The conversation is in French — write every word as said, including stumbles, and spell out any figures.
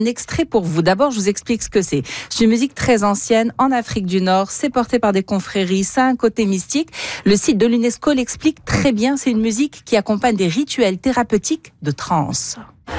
Un extrait pour vous. D'abord, je vous explique ce que c'est. C'est une musique très ancienne en Afrique du Nord. C'est porté par des confréries. Ça a un côté mystique. Le site de l'UNESCO l'explique très bien. C'est une musique qui accompagne des rituels thérapeutiques de transe.